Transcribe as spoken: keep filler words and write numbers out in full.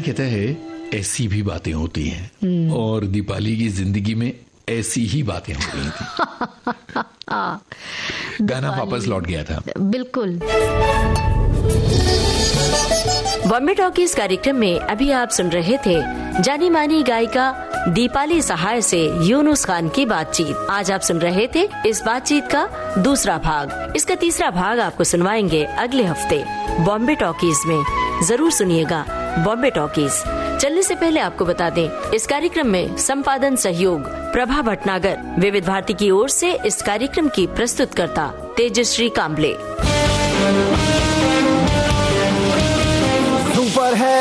कहता है ऐसी भी बातें होती हैं, और दीपाली की जिंदगी में ऐसी ही बातें हो रही थी। गाना वापस लौट गया था। बिल्कुल। बॉम्बे टॉकीज कार्यक्रम में अभी आप सुन रहे थे जानी मानी गायिका दीपाली सहाय से यूनुस खान की बातचीत। आज आप सुन रहे थे इस बातचीत का दूसरा भाग। इसका तीसरा भाग आपको सुनवाएंगे अगले हफ्ते बॉम्बे टॉकीज में। जरूर सुनिएगा बॉम्बे टॉकीज। चलने से पहले आपको बता दें, इस कार्यक्रम में संपादन सहयोग प्रभा भटनागर। विविध भारती की ओर से इस कार्यक्रम की प्रस्तुतकर्ता तेजश्री काम्बले। सुपर है